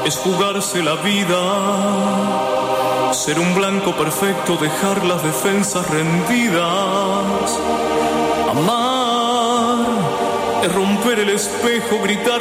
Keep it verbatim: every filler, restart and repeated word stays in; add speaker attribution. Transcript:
Speaker 1: es jugarse la vida, ser un blanco perfecto, dejar las defensas rendidas. Amar es romper el espejo, gritar